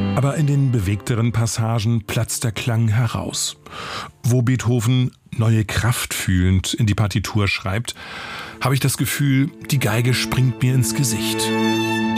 Aber in den bewegteren Passagen platzt der Klang heraus. Wo Beethoven neue Kraft fühlend in die Partitur schreibt, habe ich das Gefühl, die Geige springt mir ins Gesicht.